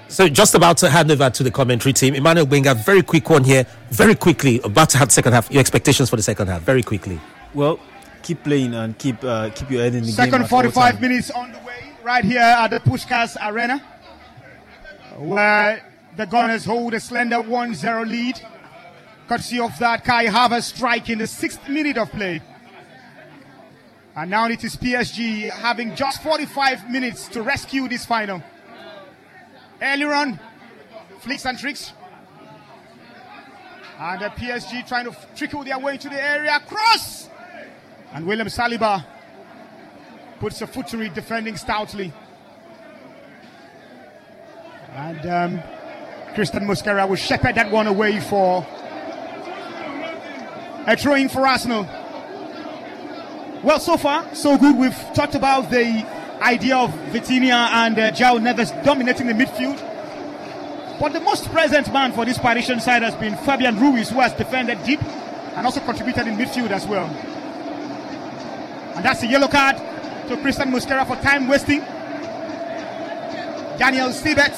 So just about to hand over to the commentary team. Emmanuel Gbenga, very quick one here. Very quickly, about to have the second half. Your expectations for the second half, very quickly. Well, keep playing and keep your head in the game. Second 45 minutes on the way, right here at the Puskás Arena, where the Gunners hold a slender 1-0 lead. Courtesy of that Kai Havertz strike in the 6th minute of play. And now it is PSG having just 45 minutes to rescue this final. Earlier on, flicks and tricks. And the PSG trying to trickle their way into the area. Cross! And William Saliba puts a foot to it, defending stoutly. And Christian Mosquera will shepherd that one away for a throw-in for Arsenal. Well, so far, so good. We've talked about the idea of Vitinha and João Neves dominating the midfield. But the most present man for this Parisian side has been Fabian Ruiz, who has defended deep and also contributed in midfield as well. And that's a yellow card to Christian Mosquera for time wasting. Daniel Sibet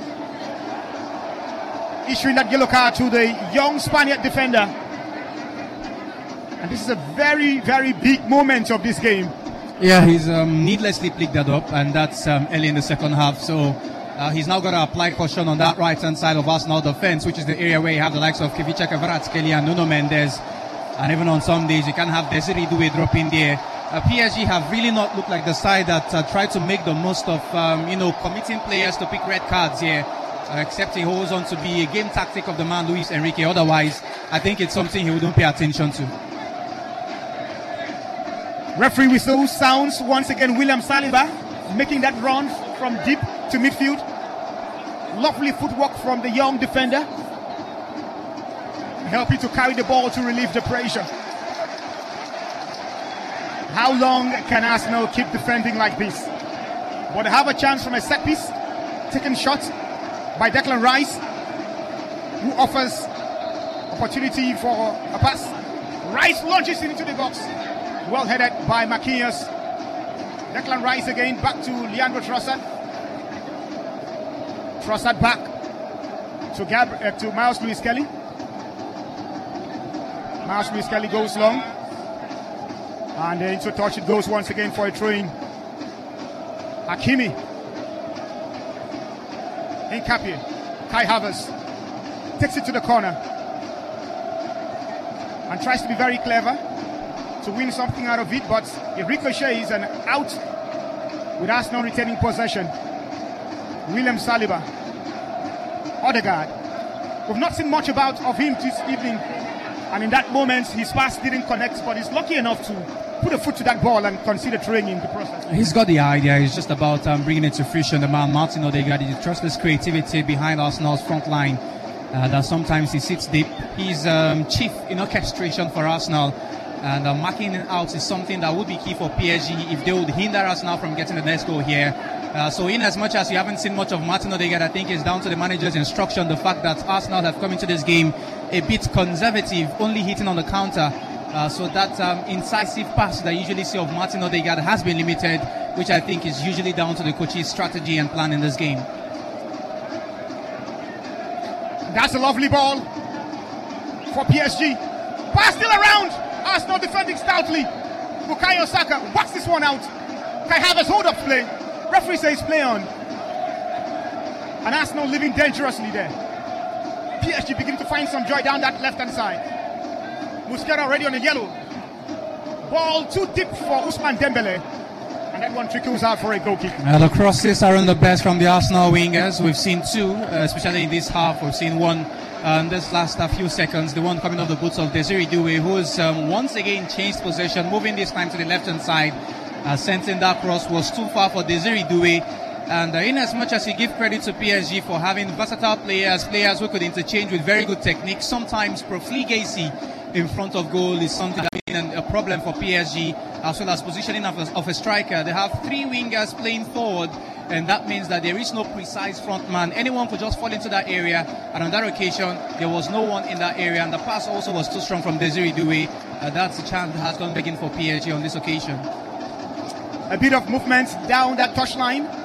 issuing that yellow card to the young Spaniard defender. And this is a very, very big moment of this game. Yeah, he's needlessly picked that up, and that's early in the second half. So he's now got to apply caution on that right-hand side of Arsenal defense, which is the area where you have the likes of Kivicha Kvaratskhelia and Nuno Mendes. And even on some days, you can have Desiree Doué drop in there. PSG have really not looked like the side that tried to make the most of, committing players to pick red cards here. Except he holds on to be a game tactic of the man Luis Enrique. Otherwise, I think it's something he wouldn't pay attention to. Referee whistle sounds once again. William Saliba making that run from deep to midfield. Lovely footwork from the young defender, helping to carry the ball to relieve the pressure. How long can Arsenal keep defending like this? But they have a chance from a set piece, taken shot by Declan Rice, who offers opportunity for a pass. Rice launches into the box. Well headed by Marquinhos. Declan Rice again, back to Leandro Trossard. Trossard back to Miles Lewis-Kelly. Miles Lewis-Kelly goes long. And into touch it goes once again for a throw-in. Hakimi. Nkapie. Kai Havertz takes it to the corner. And tries to be very clever to win something out of it, but it ricochets and out with Arsenal retaining possession. William Saliba. Odegaard. We've not seen much of him this evening, and in that moment his pass didn't connect, but he's lucky enough to put a foot to that ball and consider throwing in the process. He's got the idea. It's just about bringing it to fruition. The man Martin Odegaard, he trusts his creativity behind Arsenal's front line. That sometimes he sits deep. He's chief in orchestration for Arsenal. And marking it out is something that would be key for PSG if they would hinder Arsenal from getting the next goal here. So in as much as you haven't seen much of Martin Odegaard, I think it's down to the manager's instruction, the fact that Arsenal have come into this game a bit conservative, only hitting on the counter. So that incisive pass that I usually see of Martin Odegaard has been limited, which I think is usually down to the coach's strategy and plan in this game. That's a lovely ball for PSG. Pass still around. Arsenal defending stoutly. Bukayo Saka whacks this one out. Kai Havertz hold up play. Referee says play on. And Arsenal living dangerously there. PSG beginning to find some joy down that left hand side. Mosquera already on the yellow. Ball too deep for Ousmane Dembele. And that one trickles out for a goal kick. The crosses aren't the best from the Arsenal wingers. We've seen two, especially in this half. We've seen one this last few seconds, the one coming off the boots of Desiree Doué, who has once again changed possession, moving this time to the left-hand side. Sensing that cross was too far for Desiree Doué. And in as much as you give credit to PSG for having versatile players who could interchange with very good technique, sometimes profligacy in front of goal is something that's been a problem for PSG, as well as positioning of a striker. They have three wingers playing forward, and that means that there is no precise front man. Anyone could just fall into that area, and on that occasion there was no one in that area, and the pass also was too strong from Desiree Doué. That's a chance that has gone begging for PSG on this occasion. A bit of movement down that touchline.